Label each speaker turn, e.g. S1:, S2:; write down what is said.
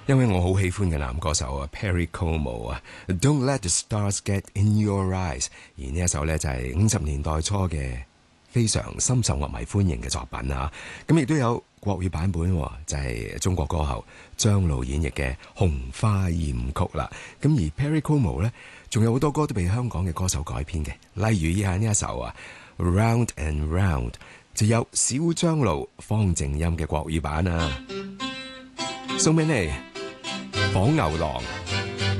S1: 因為我好喜歡嘅男歌手啊 Perry Como 啊 Don't Let the Stars Get in Your Eyes， 而呢一首呢，就係50年代初嘅非常深受樂迷歡迎嘅作品啊。咁亦都有國語版本，就係中國歌后張露演繹嘅《紅花艷曲》啦。咁而 Perry Como 呢，仲有好多歌都被香港嘅歌手改編嘅，例如以下呢一首啊 Round and Round 就有小張露、方靜音嘅國語版啊，送俾你。仿牛郎。